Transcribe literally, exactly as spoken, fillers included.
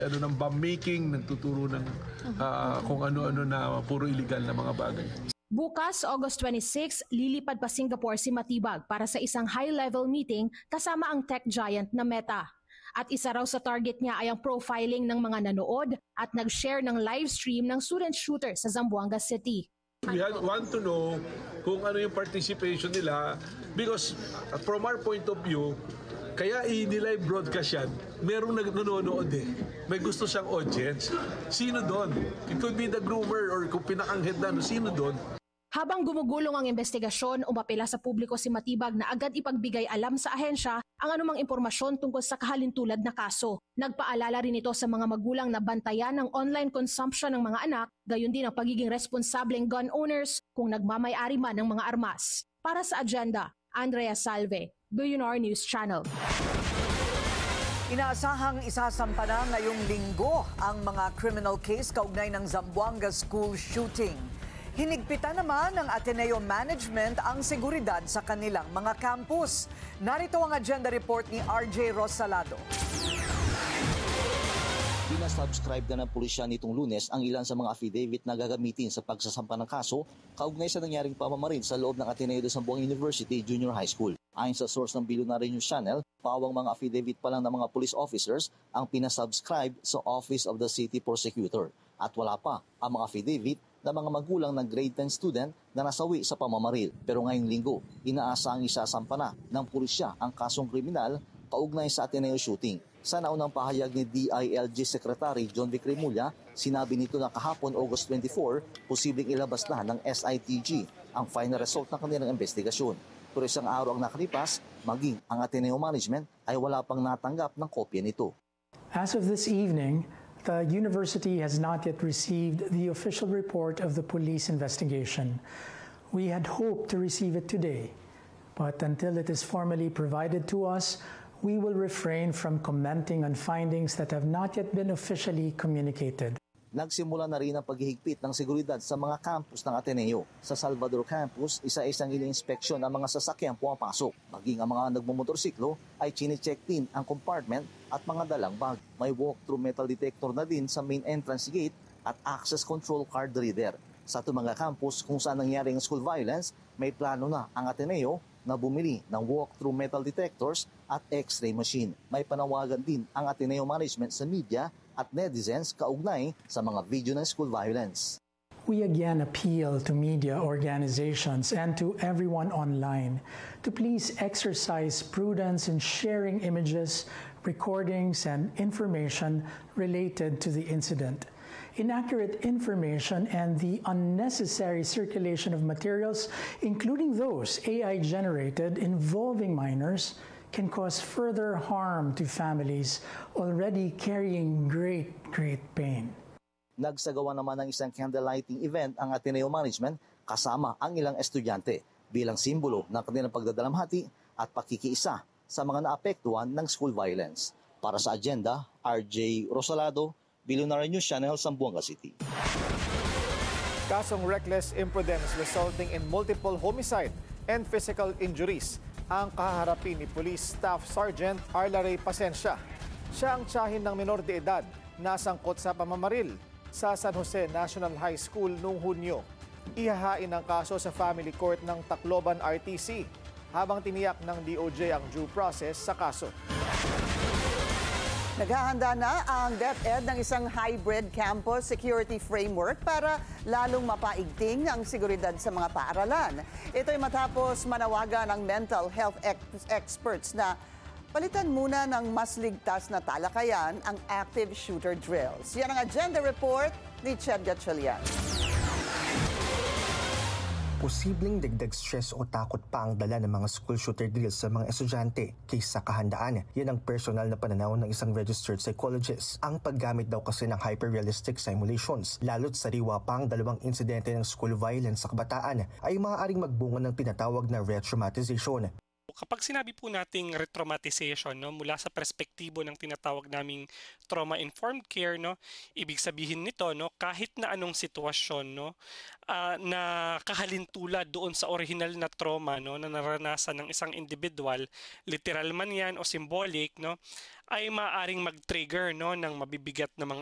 Ano ng bomb making, nagtuturo ng uh, kung ano-ano na puro illegal na mga bagay. Bukas, August twenty-six, lilipad pa Singapore si Matibag para sa isang high-level meeting kasama ang tech giant na Meta. At isa raw sa target niya ay ang profiling ng mga nanood at nag-share ng live stream ng student shooter sa Zamboanga City. We want to know kung ano yung participation nila because from our point of view, kaya i-live broadcast yan, merong nanonood eh. May gusto siyang audience. Sino doon? It could be the groomer or kung pinakanghead na, sino doon? Habang gumugulong ang investigasyon, umapela sa publiko si Matibag na agad ipagbigay alam sa ahensya ang anumang impormasyon tungkol sa kahalintulad na kaso. Nagpaalala rin ito sa mga magulang na bantayan ng online consumption ng mga anak, gayon din ang pagiging responsableng gun owners kung nagmamay-ari man ng mga armas. Para sa Agenda, Andrea Salve, Billionaire News Channel. Inaasahang isasampa na ngayong linggo ang mga criminal case kaugnay ng Zamboanga school shooting. Hinigpitan naman ng Ateneo Management ang seguridad sa kanilang mga campus. Narito ang agenda report ni R J Rosalado. Pinasubscribe na ng pulisya nitong Lunes ang ilan sa mga affidavit na gagamitin sa pagsasampa ng kaso kaugnay sa nangyaring pamamaril sa loob ng Ateneo de Zamboanga University Junior High School. Ayon sa source ng Billionaire News Channel, pawang mga affidavit pa lang ng mga police officers ang pinasubscribe sa Office of the City Prosecutor. At wala pa ang mga affidavit ng mga magulang ng grade ten student na nasawi sa pamamaril. Pero ngayong linggo, inaasahang isasampa na ng pulisya ang kasong kriminal kaugnay sa Ateneo shooting. Sa naunang pahayag ni D I L G Secretary John Vic Remulla, sinabi nito na kahapon August twenty-four, posibleng ilabas na ng S I T G ang final result ng kanilang investigasyon. Pero isang araw ang nakalipas, maging ang Ateneo Management ay wala pang natanggap ng kopya nito. As of this evening, the university has not yet received the official report of the police investigation. We had hoped to receive it today, but until it is formally provided to us, we will refrain from commenting on findings that have not yet been officially communicated. Nagsimula na rin ang paghihigpit ng seguridad sa mga campus ng Ateneo. Sa Salvador Campus, isa-isang ini-inspeksyon ang mga sasakyang pumapasok. Maging ang mga nagmumotorsiklo ay chine-check din ang compartment at mga dalang bag. May walk-through metal detector na din sa main entrance gate at access control card reader. Sa itong mga campus kung saan nangyari ang school violence, may plano na ang Ateneo na bumili ng walk-through metal detectors at x-ray machine. May panawagan din ang Ateneo Management sa media at netizens kaugnay sa mga video ng school violence. We again appeal to media organizations and to everyone online to please exercise prudence in sharing images, recordings, and information related to the incident. Inaccurate information and the unnecessary circulation of materials, including those A I-generated involving minors, can cause further harm to families already carrying great, great pain. Nagsagawa naman ng isang candlelighting event ang Ateneo Management kasama ang ilang estudyante bilang simbolo ng kanilang pagdadalamhati at pakikiisa sa mga naapektuhan ng school violence. Para sa Agenda, R J Rosalado, Billionaire News Channel, Zamboanga City. Kasong reckless imprudence resulting in multiple homicide and physical injuries ang kaharapin ni Police Staff Sergeant Arla Ray Pasensya. Siya ang tiyahin ng menor de edad na sangkot sa pamamaril sa San Jose National High School noong Hunyo. Ihahain ang kaso sa Family Court ng Tacloban R T C habang tiniyak ng D O J ang due process sa kaso. Naghahanda na ang DepEd ng isang hybrid campus security framework para lalong mapaigting ang seguridad sa mga paaralan. Ito ay matapos manawagan ng mental health ex- experts na palitan muna ng mas ligtas na talakayan ang active shooter drills. Yan ang agenda report ni Ched Gatchalian. Posibleng dagdag stress o takot pa ang dala ng mga school shooter drills sa mga estudyante kaysa kahandaan. Yan ang personal na pananaw ng isang registered psychologist. Ang paggamit daw kasi ng hyper-realistic simulations, lalo't sariwa pa ang dalawang insidente ng school violence sa kabataan, ay maaaring magbunga ng tinatawag na re-traumatization. Kapag sinabi po nating retraumatization, no, mula sa perspektibo ng tinatawag naming trauma-informed care, no, ibig sabihin nito, no, kahit na anong sitwasyon, no, uh, na kahalintulad doon sa original na trauma, no, na naranasan ng isang individual, literal man yan o symbolic, no, ay maaaring mag-trigger no ng mabibigat na mga